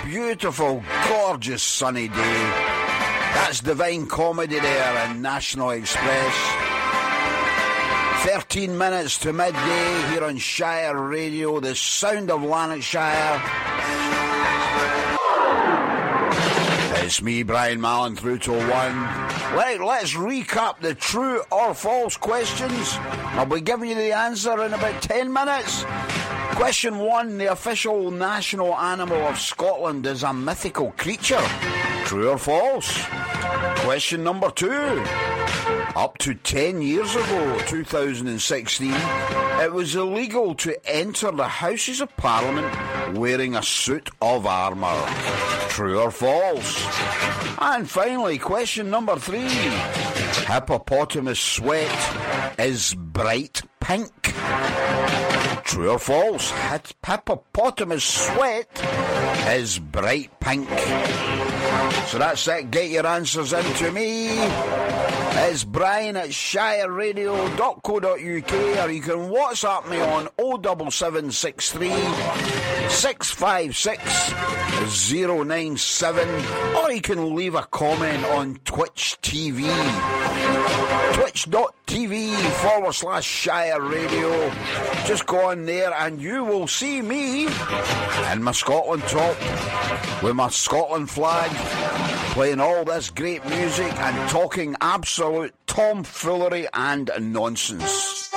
beautiful, gorgeous sunny day. That's Divine Comedy there in National Express. 13 minutes to midday here on Shire Radio, the sound of Lanarkshire. It's me, Brian Mallon, through to 1. Let's recap the true or false questions. I'll be giving you the answer in about 10 minutes. Question 1, the official national animal of Scotland is a mythical creature. True or false? Question number 2. Up to 10 years ago, 2016, it was illegal to enter the Houses of Parliament wearing a suit of armour. True or false? And finally, question number 3. Hippopotamus sweat is bright pink. True or false? Hippopotamus sweat is bright pink. So that's it. Get your answers in to me. It's Brian at shireradio.co.uk, or you can WhatsApp me on 07763 656 097, or you can leave a comment on Twitch TV. Twitch.tv/Shire Radio. Just go on there and you will see me in my Scotland top with my Scotland flag, playing all this great music and talking absolute tomfoolery and nonsense.